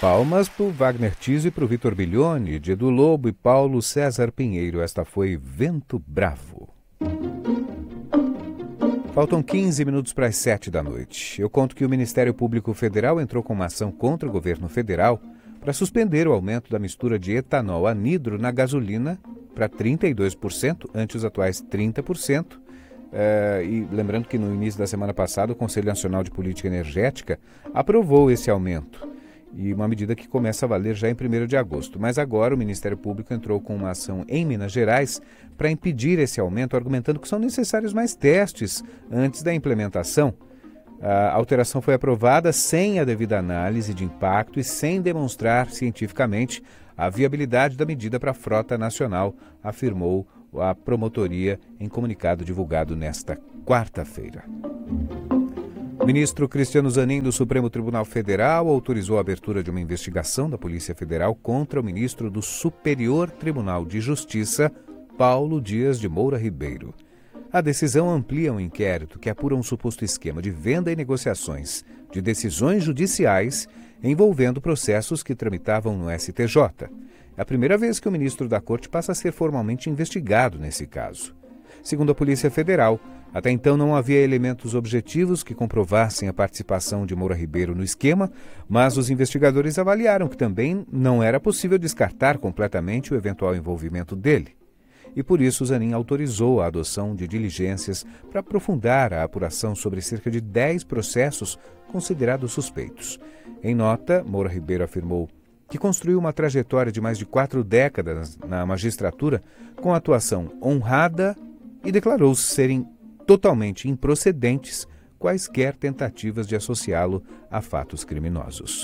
Palmas para o Wagner Tiso e para o Vitor Biglione, de Edu Lobo e Paulo César Pinheiro. Esta foi Vento Bravo. Faltam 15 minutos para as 7 da noite. Eu conto que o Ministério Público Federal entrou com uma ação contra o governo federal para suspender o aumento da mistura de etanol anidro na gasolina para 32%, ante os atuais 30%. E lembrando que no início da semana passada o Conselho Nacional de Política Energética aprovou esse aumento. E uma medida que começa a valer já em 1º de agosto. Mas agora o Ministério Público entrou com uma ação em Minas Gerais para impedir esse aumento, argumentando que são necessários mais testes antes da implementação. A alteração foi aprovada sem a devida análise de impacto e sem demonstrar cientificamente a viabilidade da medida para a frota nacional, afirmou a promotoria em comunicado divulgado nesta quarta-feira. O ministro Cristiano Zanin, do Supremo Tribunal Federal, autorizou a abertura de uma investigação da Polícia Federal contra o ministro do Superior Tribunal de Justiça, Paulo Dias de Moura Ribeiro. A decisão amplia um inquérito que apura um suposto esquema de venda e negociações de decisões judiciais envolvendo processos que tramitavam no STJ. É a primeira vez que o ministro da Corte passa a ser formalmente investigado nesse caso. Segundo a Polícia Federal, até então não havia elementos objetivos que comprovassem a participação de Moura Ribeiro no esquema, mas os investigadores avaliaram que também não era possível descartar completamente o eventual envolvimento dele. E por isso Zanin autorizou a adoção de diligências para aprofundar a apuração sobre cerca de 10 processos considerados suspeitos. Em nota, Moura Ribeiro afirmou que construiu uma trajetória de mais de 4 décadas na magistratura com atuação honrada e declarou-se serem totalmente improcedentes quaisquer tentativas de associá-lo a fatos criminosos.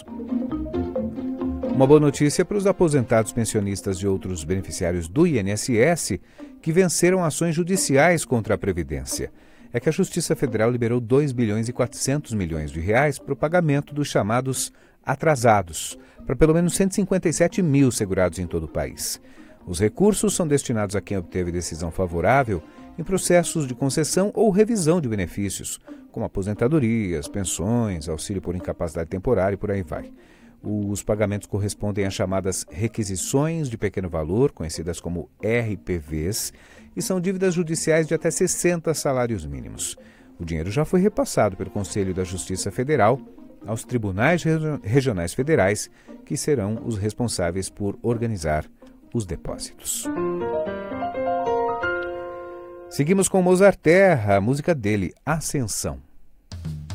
Uma boa notícia para os aposentados pensionistas de outros beneficiários do INSS que venceram ações judiciais contra a Previdência. É que a Justiça Federal liberou 2 bilhões e 400 milhões de reais para o pagamento dos chamados atrasados, para pelo menos 157 mil segurados em todo o país. Os recursos são destinados a quem obteve decisão favorável em processos de concessão ou revisão de benefícios, como aposentadorias, pensões, auxílio por incapacidade temporária e por aí vai. Os pagamentos correspondem às chamadas requisições de pequeno valor, conhecidas como RPVs, e são dívidas judiciais de até 60 salários mínimos. O dinheiro já foi repassado pelo Conselho da Justiça Federal aos tribunais regionais federais, que serão os responsáveis por organizar os depósitos. Seguimos com Mozart Terra, a música dele, Ascensão.